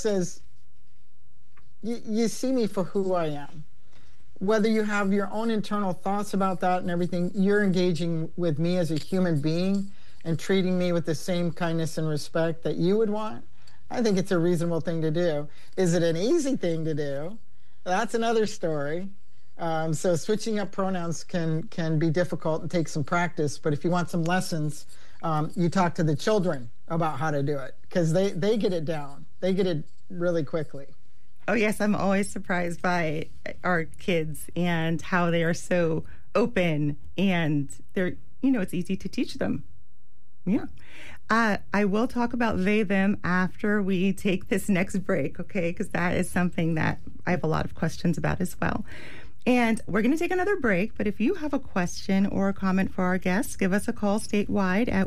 says, you see me for who I am. Whether you have your own internal thoughts about that and everything, you're engaging with me as a human being and treating me with the same kindness and respect that you would want. I think it's a reasonable thing to do. Is it an easy thing to do? That's another story. So switching up pronouns can be difficult and take some practice. But if you want some lessons, you talk to the children about how to do it, because they get it down. They get it really quickly. Oh, yes. I'm always surprised by our kids and how they are so open, and they're, it's easy to teach them. Yeah. I will talk about they, them after we take this next break, okay? Because that is something that I have a lot of questions about as well. And we're going to take another break, but if you have a question or a comment for our guests, give us a call statewide at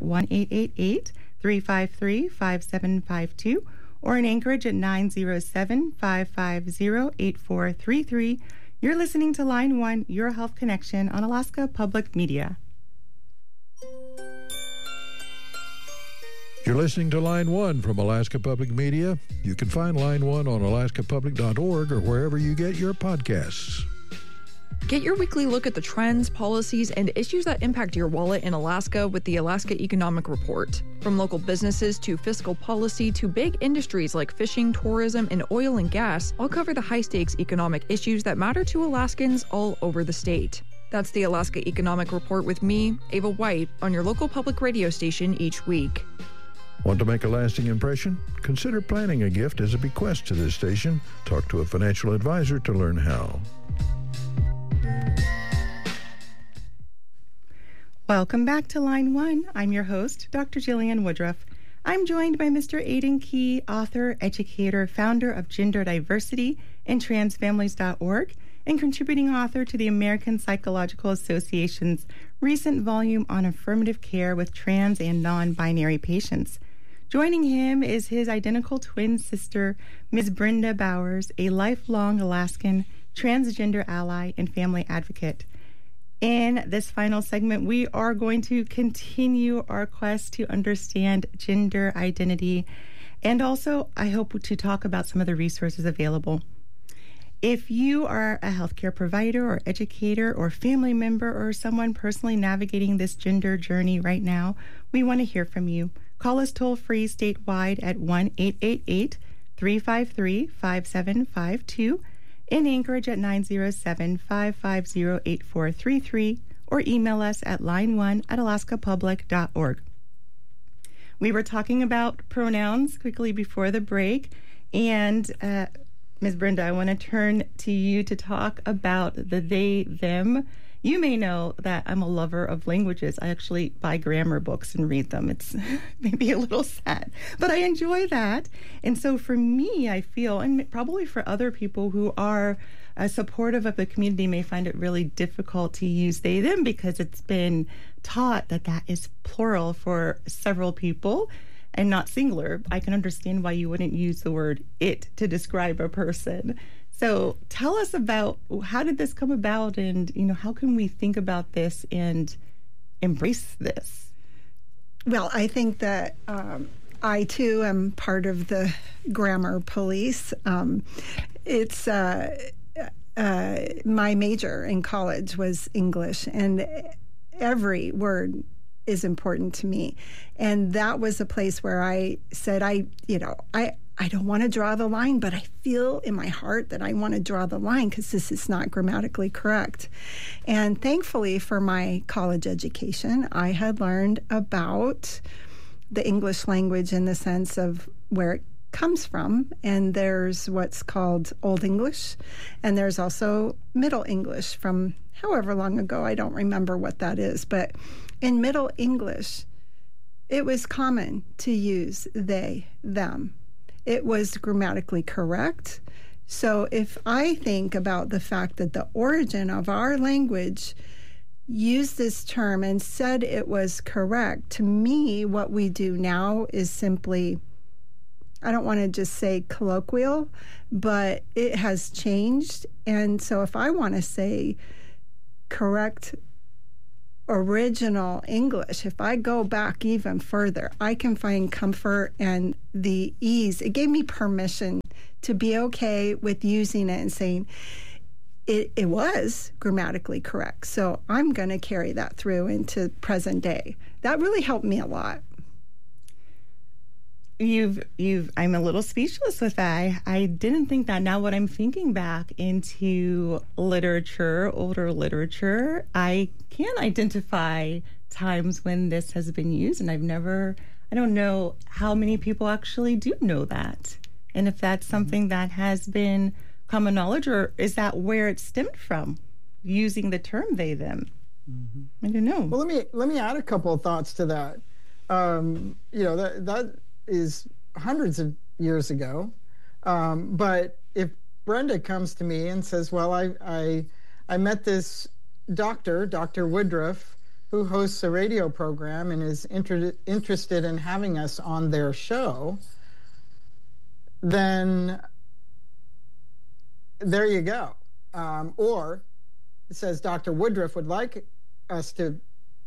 1-888-353-5752 or in Anchorage at 907-550-8433. You're listening to Line 1, Your Health Connection on Alaska Public Media. You're listening to Line 1 from Alaska Public Media. You can find Line 1 on alaskapublic.org or wherever you get your podcasts. Get your weekly look at the trends, policies, and issues that impact your wallet in Alaska with the Alaska Economic Report. From local businesses to fiscal policy to big industries like fishing, tourism, and oil and gas, I'll cover the high-stakes economic issues that matter to Alaskans all over the state. That's the Alaska Economic Report with me, Ava White, on your local public radio station each week. Want to make a lasting impression? Consider planning a gift as a bequest to this station. Talk to a financial advisor to learn how. Welcome back to Line 1. I'm your host, Dr. Jillian Woodruff. I'm joined by Mr. Aidan Key, author, educator, founder of Gender Diversity and Transfamilies.org, and contributing author to the American Psychological Association's recent volume on affirmative care with trans and non-binary patients. Joining him is his identical twin sister, Ms. Brenda Bowers, a lifelong Alaskan transgender ally and family advocate. In this final segment, we are going to continue our quest to understand gender identity, and also, I hope to talk about some of the resources available. If you are a healthcare provider or educator or family member or someone personally navigating this gender journey right now, we want to hear from you. Call us toll-free statewide at 1-888-353-5752, in Anchorage at 907-550-8433, or email us at line1@alaskapublic.org. We were talking about pronouns quickly before the break, and Ms. Brenda, I want to turn to you to talk about the they, them. You may know that I'm a lover of languages. I actually buy grammar books and read them. It's maybe a little sad, but I enjoy that. And so for me, I feel, and probably for other people who are supportive of the community may find it really difficult to use they, them, because it's been taught that that is plural for several people and not singular. I can understand why you wouldn't use the word it to describe a person. So tell us about, how did this come about, and how can we think about this and embrace this? Well, I think that I too am part of the grammar police. It's my major in college was English, and every word is important to me. And that was a place where I said, I don't want to draw the line, but I feel in my heart that I want to draw the line because this is not grammatically correct. And thankfully for my college education, I had learned about the English language in the sense of where it comes from. And there's what's called Old English, and there's also Middle English from however long ago. I don't remember what that is. But in Middle English, it was common to use they, them. It was grammatically correct. So if I think about the fact that the origin of our language used this term and said it was correct, to me, what we do now is simply, I don't want to just say colloquial, but it has changed. And so if I want to say correct original English, if I go back even further, I can find comfort and the ease. It gave me permission to be okay with using it and saying, it was grammatically correct, so I'm going to carry that through into present day. That really helped me a lot. I'm a little speechless with that. I didn't think that. Now, when I'm thinking back into literature, older literature, I can identify times when this has been used, and I don't know how many people actually do know that. And if that's something that has been common knowledge, or is that where it stemmed from, using the term they, them? I don't know. Well, let me add a couple of thoughts to that. That is hundreds of years ago. But if Brenda comes to me and says, well, I met this Dr. Woodruff, who hosts a radio program and is interested in having us on their show, then there you go. Or it says Dr. Woodruff would like us to,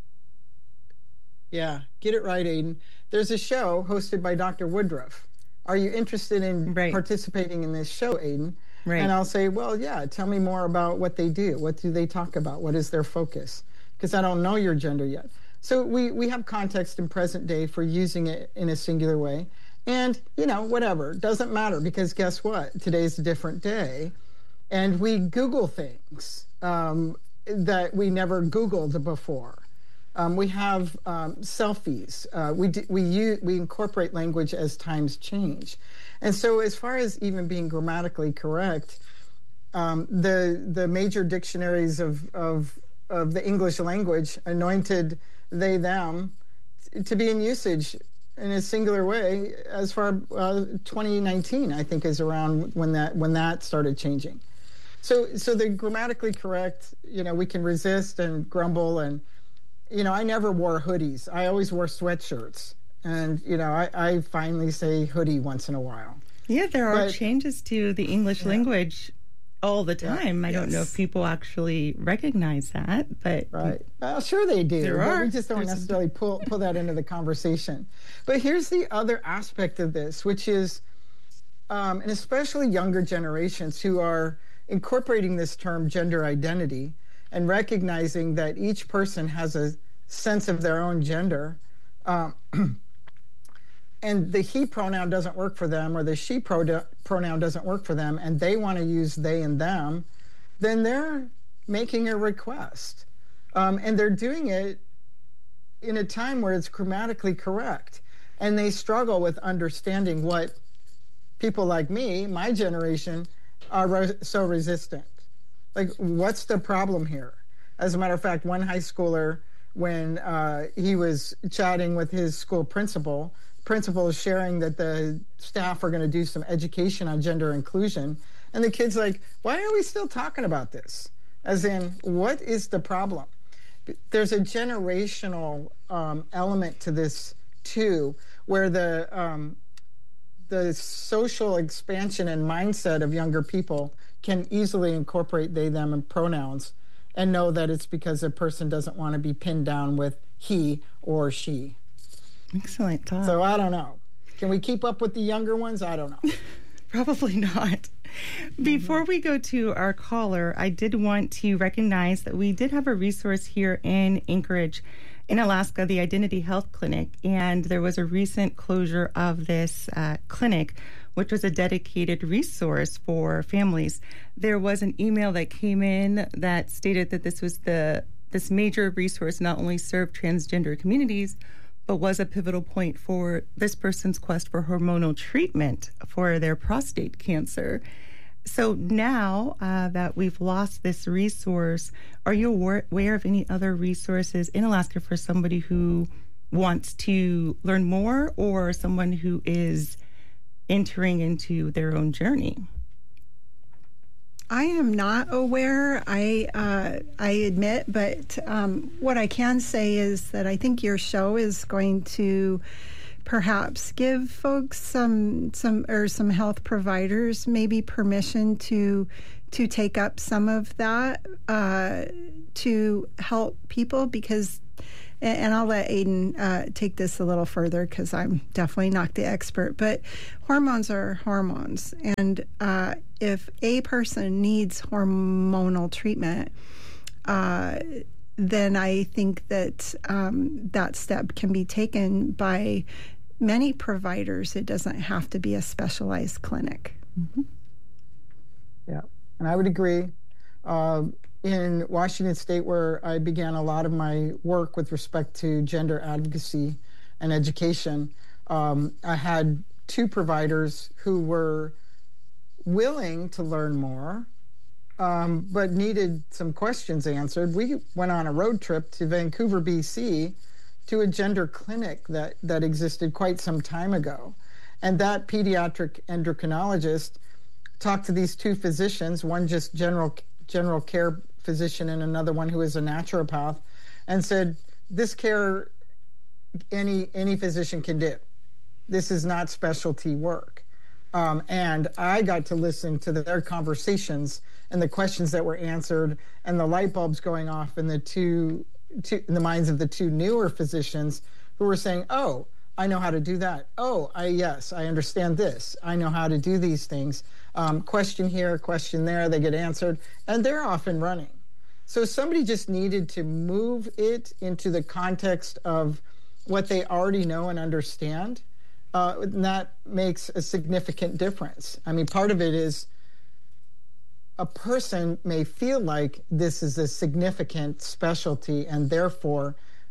get it right, Aiden. There's a show hosted by Dr. Woodruff. Are you interested in participating in this show, Aiden? Right. And I'll say, well, yeah, tell me more about what they do. What do they talk about? What is their focus? Because I don't know your gender yet. So we have context in present day for using it in a singular way. And, whatever, doesn't matter, because guess what? Today's a different day. And we Google things that we never Googled before. We have selfies. We incorporate language as times change. And so as far as even being grammatically correct, the major dictionaries of the English language anointed they, them to be in usage in a singular way as far 2019, I think, is around when that started changing. So the grammatically correct, we can resist and grumble, and I never wore hoodies. I always wore sweatshirts, and I finally say hoodie once in a while. Yeah, there are changes to the English language all the time. I don't know if people actually recognize that, but right. Well, sure they do. We just don't necessarily pull that into the conversation. But here's the other aspect of this, which is, and especially younger generations who are incorporating this term gender identity and recognizing that each person has a sense of their own gender, and the he pronoun doesn't work for them, or the she pronoun doesn't work for them, and they want to use they and them, then they're making a request. And they're doing it in a time where it's grammatically correct. And they struggle with understanding what people like me, my generation, are so resistant. Like, what's the problem here? As a matter of fact, one high schooler, when he was chatting with his school principal is sharing that the staff are going to do some education on gender inclusion. And the kid's like, why are we still talking about this? As in, what is the problem? There's a generational element to this too, where the social expansion and mindset of younger people can easily incorporate they, them, and pronouns and know that it's because a person doesn't want to be pinned down with he or she. Excellent thought. So I don't know. Can we keep up with the younger ones? I don't know. Probably not. Before we go to our caller, I did want to recognize that we did have a resource here in Anchorage, in Alaska, the Identity Health Clinic, and there was a recent closure of this clinic, which was a dedicated resource for families. There was an email that came in that stated that this major resource not only served transgender communities, but was a pivotal point for this person's quest for hormonal treatment for their prostate cancer. So now that we've lost this resource, are you aware of any other resources in Alaska for somebody who wants to learn more, or someone who is entering into their own journey? I am not aware, I admit, but what I can say is that I think your show is going to perhaps give folks some health providers maybe permission to take up some of that to help people, because and I'll let Aiden take this a little further because I'm definitely not the expert, but hormones are hormones. And if a person needs hormonal treatment, then I think that that step can be taken by many providers. It doesn't have to be a specialized clinic. Mm-hmm. Yeah, and I would agree. In Washington State, where I began a lot of my work with respect to gender advocacy and education, I had 2 providers who were willing to learn more, but needed some questions answered. We went on a road trip to Vancouver, BC, to a gender clinic that existed quite some time ago. And that pediatric endocrinologist talked to these 2 physicians, one just general care physician and another one who is a naturopath, and said, this care any physician can do. This is not specialty work. And I got to listen to their conversations and the questions that were answered and the light bulbs going off in in the minds of the 2 newer physicians who were saying, oh, I know how to do that. Oh, yes, I understand this. I know how to do these things. Question here, question there, they get answered, and they're off and running. So somebody just needed to move it into the context of what they already know and understand. And that makes a significant difference. I mean, part of it is a person may feel like this is a significant specialty and therefore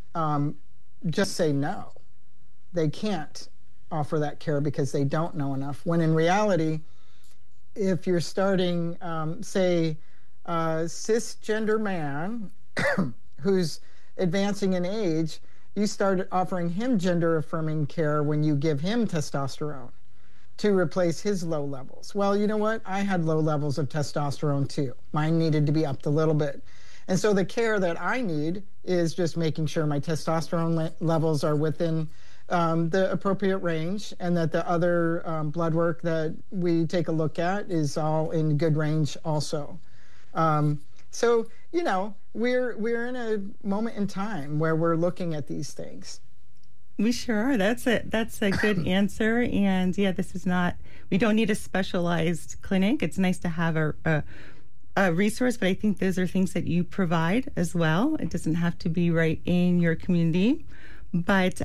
just say no. They can't offer that care because they don't know enough. When in reality, if you're starting, say, a cisgender man who's advancing in age, you start offering him gender-affirming care when you give him testosterone to replace his low levels. Well, you know what? I had low levels of testosterone too. Mine needed to be upped a little bit. And so the care that I need is just making sure my testosterone levels are within the appropriate range, and that the other blood work that we take a look at is all in good range also. So, you know, we're in a moment in time where we're looking at these things. We sure are. That's a good answer. And yeah, we don't need a specialized clinic. It's nice to have a resource, but I think those are things that you provide as well. It doesn't have to be right in your community, but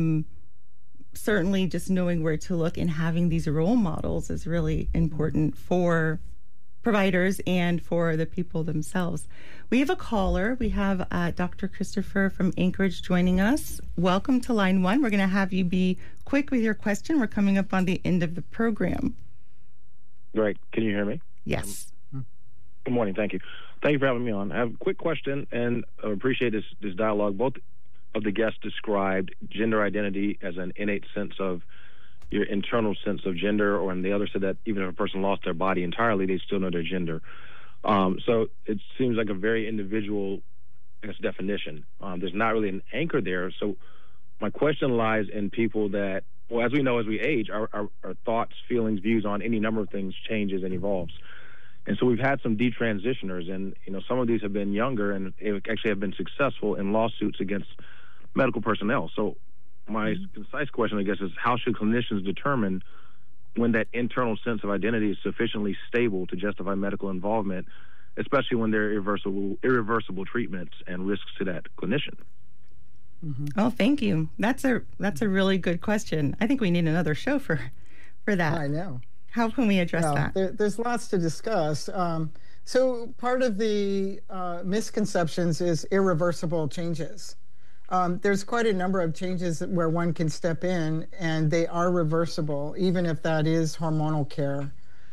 certainly just knowing where to look and having these role models is really important for providers and for the people themselves. We have a caller. We have Dr. Christopher from Anchorage joining us. Welcome to Line 1. We're going to have you be quick with your question. We're coming up on the end of the program. Great. Can you hear me? Yes. Good morning. Thank you. Thank you for having me on. I have a quick question, and I appreciate this dialogue. Both of the guests described gender identity as an innate sense of your internal sense of gender, and the other said that even if a person lost their body entirely, they still know their gender. So it seems like a very individual, I guess, definition. There's not really an anchor there. So my question lies in people that, well, as we know, as we age, our thoughts, feelings, views on any number of things changes and evolves. And so we've had some detransitioners, and some of these have been younger and actually have been successful in lawsuits against medical personnel. So my concise question, I guess, is how should clinicians determine when that internal sense of identity is sufficiently stable to justify medical involvement, especially when there are irreversible treatments and risks to that clinician? Mm-hmm. Oh, thank you. That's a really good question. I think we need another show for that. I know. How can we address that? There's lots to discuss. So part of the misconceptions is irreversible changes. There's quite a number of changes where one can step in, and they are reversible, even if that is hormonal care.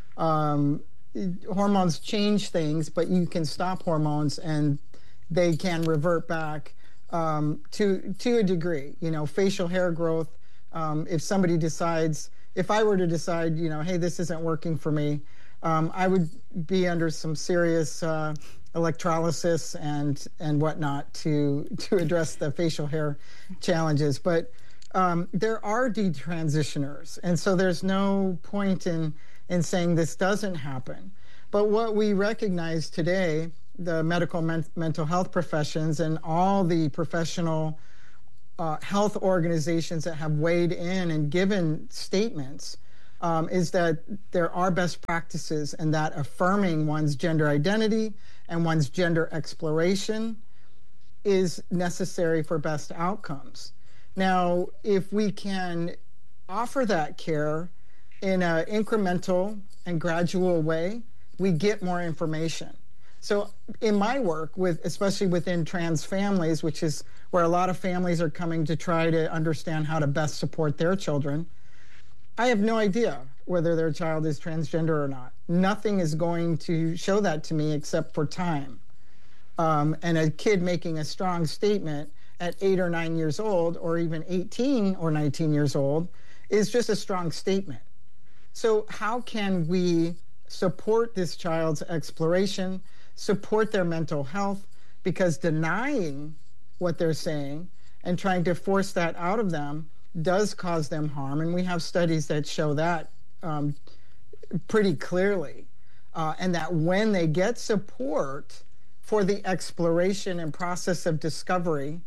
Hormones change things, but you can stop hormones, and they can revert back to a degree. Facial hair growth. If somebody decides, if I were to decide, hey, this isn't working for me, I would be under some serious electrolysis and whatnot to address the facial hair challenges. But there are detransitioners, and so there's no point in saying this doesn't happen. But what we recognize today, the medical mental health professions and all the professional health organizations that have weighed in and given statements is that there are best practices, and that affirming one's gender identity and one's gender exploration is necessary for best outcomes. Now, if we can offer that care in an incremental and gradual way, we get more information. So in my work, especially within trans families, which is where a lot of families are coming to try to understand how to best support their children, I have no idea whether their child is transgender or not. Nothing is going to show that to me except for time. And a kid making a strong statement at 8 or 9 years old, or even 18 or 19 years old, is just a strong statement. So how can we support this child's exploration, support their mental health? Because denying what they're saying and trying to force that out of them does cause them harm. And we have studies that show that pretty clearly. And that when they get support for the exploration and process of discovery,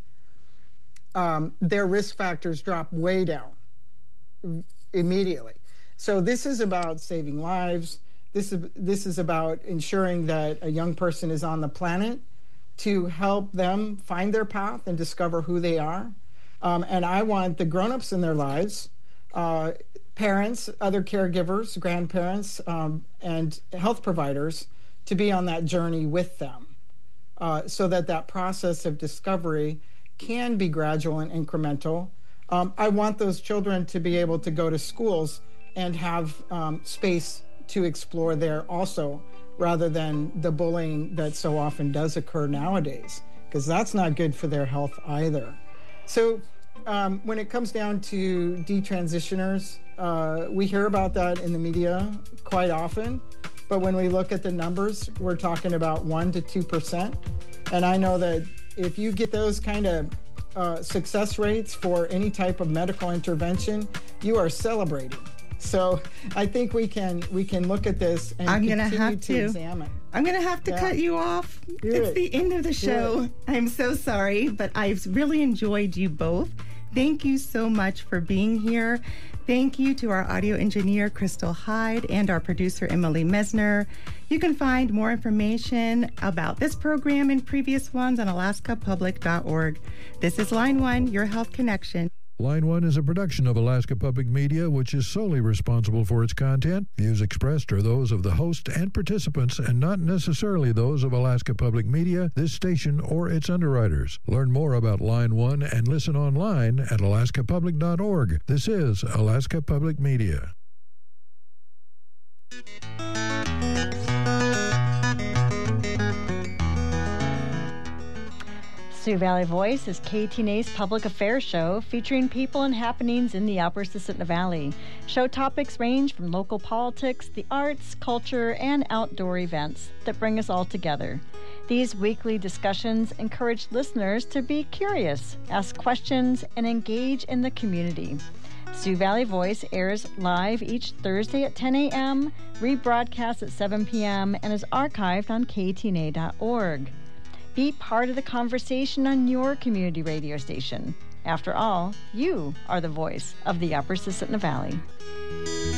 their risk factors drop way down immediately. So this is about saving lives. This is about ensuring that a young person is on the planet to help them find their path and discover who they are. And I want the grown-ups in their lives, parents, other caregivers, grandparents, and health providers to be on that journey with them, so that process of discovery can be gradual and incremental. I want those children to be able to go to schools and have space to explore there also, rather than the bullying that so often does occur nowadays, because that's not good for their health either. So when it comes down to detransitioners, we hear about that in the media quite often, but when we look at the numbers, we're talking about 1% to 2%. And I know that if you get those kind of success rates for any type of medical intervention, you are celebrating. So I think we can look at this and continue to examine. I'm going to have to cut you off. It's the end of the show. I'm so sorry, but I've really enjoyed you both. Thank you so much for being here. Thank you to our audio engineer, Crystal Hyde, and our producer, Emily Mesner. You can find more information about this program and previous ones on alaskapublic.org. This is Line 1, your health connection. Line 1 is a production of Alaska Public Media, which is solely responsible for its content. Views expressed are those of the host and participants, and not necessarily those of Alaska Public Media, this station, or its underwriters. Learn more about Line 1 and listen online at alaskapublic.org. This is Alaska Public Media. Sioux Valley Voice is KTNA's public affairs show featuring people and happenings in the Upper Susitna Valley. Show topics range from local politics, the arts, culture, and outdoor events that bring us all together. These weekly discussions encourage listeners to be curious, ask questions, and engage in the community. Sioux Valley Voice airs live each Thursday at 10 a.m., rebroadcasts at 7 p.m., and is archived on ktna.org. Be part of the conversation on your community radio station. After all, you are the voice of the Upper Susitna Valley.